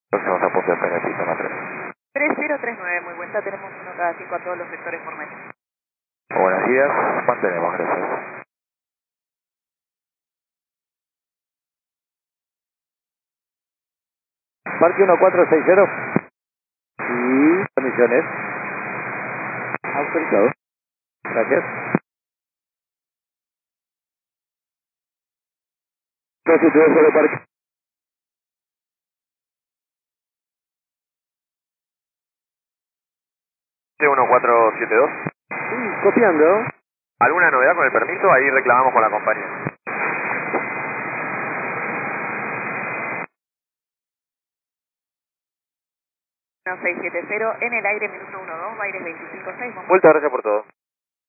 Próximos a punto de estar en el sistema 3. 3039, muy buena, tenemos 1 cada 5 a todos los sectores por metro. Buenos días, mantenemos, gracias. Parque 1460. Y condiciones. Autorizado. Gracias. 272 parque. 1472. Sí, copiando. ¿Alguna novedad con el permiso? Ahí reclamamos con la compañía. 1670, en el aire, minuto 12, aires 25.6. Vuelta, gracias por todo.